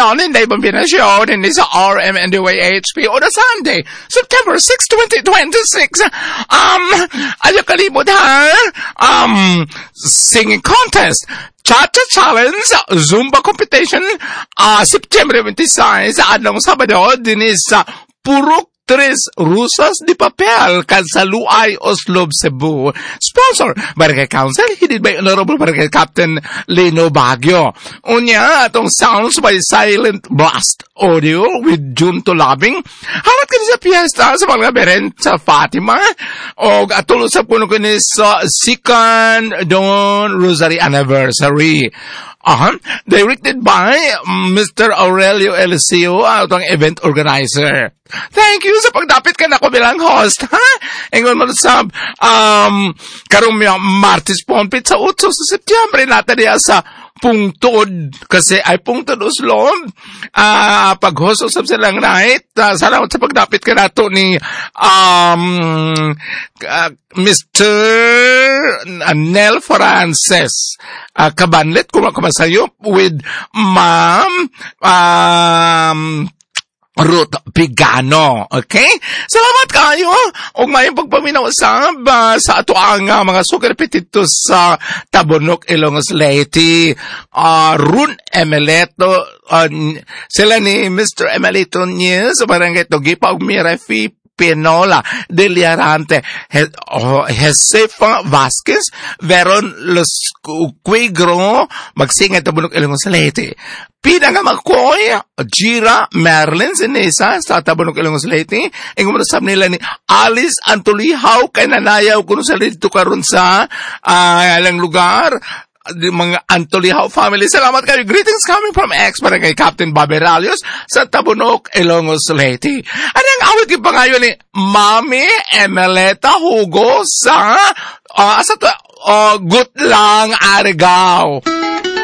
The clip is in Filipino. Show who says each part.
Speaker 1: on in the combination in this RMNDY-HP on a Sunday, September 6, 2026. Ayaw kalimut ha? Singing contest, Cha-Cha Challenge, Zumba competition, September 26, adlong Sabado, din sa Purok Tres Rusas de Papel, Kansaluay, Oslob, Cebu. Sponsor, Barangay Council, headed by Honorable Barangay Captain Leno Baguio. Unya, atong sounds by Silent Blast Audio with Junto Labing. Halat ka sa piyesta sa mga beren sa Fatima. O atulo sa puno ko ni sa Second Dawn Rosary Anniversary. Directed by Mr. Aurelio Eliseo, atong event organizer. Thank you sa pagdapit ka na ko bilang host, ha? Ingon mo sa, karong Martes Pompit sa 8 sa Setyembre natin niya sa Pungtod, kasi ay Pungtod Uslom, pag-host usap silang night, salamat sa pagdapit ka na to ni, Mr. Nel Frances, Kabanlet, kumasayo, with Ma'am, Ruth Pigano. Okay? Salamat kayo. Og mayong pagpaminaw sa ato ang mga sugar petitos sa Tabonok, Ilongos Leyte. Run Emeleto. Sila ni Mr. Emeleto Nies. Barangay Togipa og Mirefi Pinola de Liarante, Josefa Vasquez, Veron Los Cuigro, magsinga Tabunok Ilongos Leyte. Pinangamakoy, Jira Merlin, sinisa sa Tabunok Ilongos Leyte. Ang umunasab nila ni Alice Antulihaw, kay nanayaw kuno sa dito karon sa alang lugar. Mga Antulihaw family, salamat kayo. Greetings coming from ex-barangay Captain Bobby Ralios sa Tabunok, Ilongos Leyte. Ano ang awit yung pangayon ni Mami Emeleta Hugo sa Gut Lang Arigao.